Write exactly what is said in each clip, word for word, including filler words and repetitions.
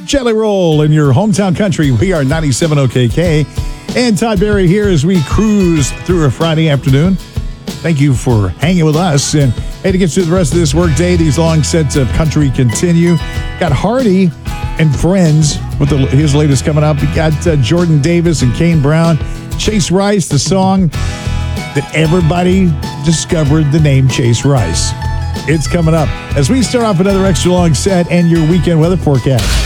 Jelly Roll in your hometown country. We are ninety-seven O K K. And Todd Barry here as we cruise through a Friday afternoon. Thank you for hanging with us. And hey, to get through the rest of this workday, these long sets of country continue. Got Hardy and Friends with the, his latest coming up. We got uh, Jordan Davis and Kane Brown. Chase Rice, the song that everybody discovered the name Chase Rice. It's coming up as we start off another extra long set and your weekend weather forecast.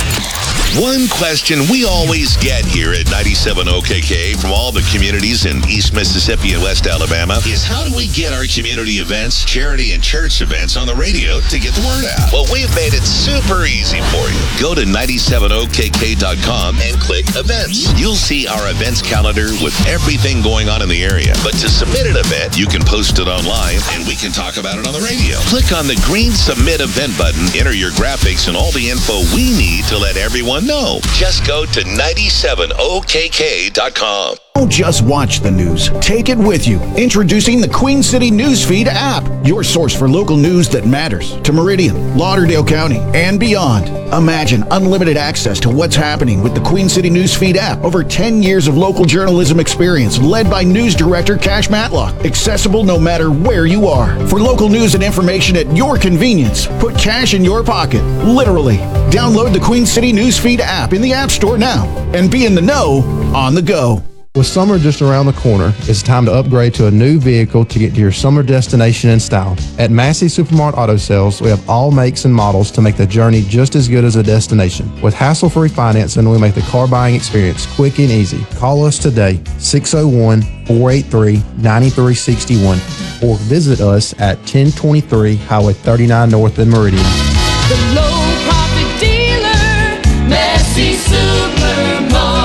One question we always get here at ninety-seven O K K from all the communities in East Mississippi and West Alabama is how do we get our community events, charity and church events on the radio to get the word out? Well, we've made it super easy for you. Go to ninety-seven O K K dot com and click events. You'll see our events calendar with everything going on in the area. But to submit an event, you can post it online and we can talk about it on the radio. Click on the green submit event button, enter your graphics and all the info we need to let everyone know. Just go to ninety-seven O K K dot com. Don't just watch the news. Take it with you. Introducing the Queen City Newsfeed app, your source for local news that matters to Meridian, Lauderdale County, and beyond. Imagine unlimited access to what's happening with the Queen City Newsfeed app. Over ten years of local journalism experience led by news director Cash Matlock. Accessible no matter where you are. For local news and information at your convenience, put cash in your pocket, literally. Download the Queen City Newsfeed app in the App Store now and be in the know on the go. With summer just around the corner, it's time to upgrade to a new vehicle to get to your summer destination in style. At Massey Supermart Auto Sales, we have all makes and models to make the journey just as good as a destination. With hassle-free financing, we make the car buying experience quick and easy. Call us today, six oh one, four eight three, nine three six one, or visit us at ten twenty-three Highway thirty-nine North in Meridian. The low profit dealer, Massey Supermart.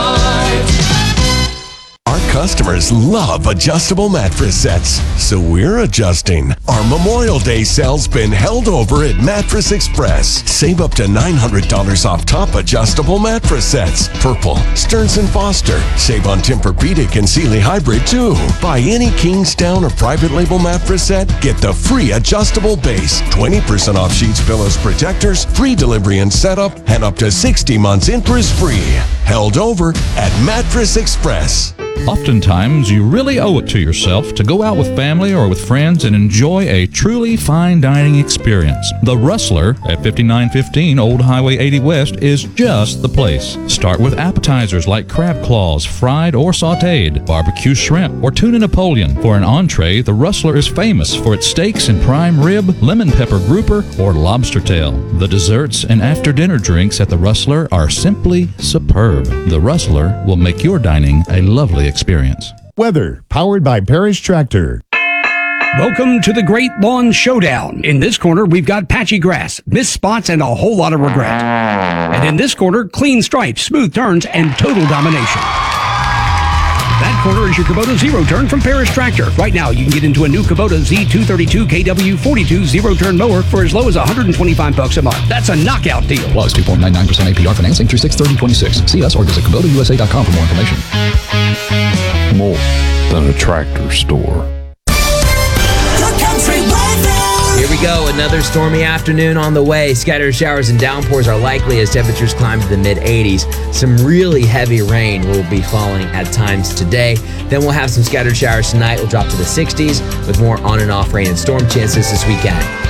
Customers love adjustable mattress sets, so we're adjusting. Our Memorial Day sale's been held over at Mattress Express. Save up to nine hundred dollars off top adjustable mattress sets. Purple, Stearns and Foster. Save on Tempur-Pedic and Sealy Hybrid too. Buy any Kingsdown or private label mattress set, get the free adjustable base, twenty percent off sheets, pillows, protectors, free delivery and setup, and up to sixty months interest free. Held over at Mattress Express. Oftentimes, you really owe it to yourself to go out with family or with friends and enjoy a truly fine dining experience. The Rustler at fifty-nine fifteen Old Highway eighty West is just the place. Start with appetizers like crab claws, fried or sautéed, barbecue shrimp, or tuna Napoleon. For an entree, the Rustler is famous for its steaks and prime rib, lemon pepper grouper, or lobster tail. The desserts and after-dinner drinks at the Rustler are simply superb. The Rustler will make your dining a lovely experience. Weather, powered by Parish Tractor. Welcome to the Great Lawn Showdown. In this corner, we've got patchy grass, missed spots, and a whole lot of regret. And in this corner, clean stripes, smooth turns, and total domination. That corner is your Kubota Zero Turn from Parish Tractor. Right now, you can get into a new Kubota Z two thirty-two K W forty-two Zero Turn mower for as low as one hundred twenty-five bucks a month. That's a knockout deal. Plus two point nine nine percent A P R financing through six thirty twenty-six. See us or visit Kubota U S A dot com for more information. More than a tractor store. Here we go, another stormy afternoon on the way. Scattered showers and downpours are likely as temperatures climb to the mid eighties. Some really heavy rain will be falling at times today. Then we'll have some scattered showers tonight. We'll drop to the sixties with more on and off rain and storm chances this weekend.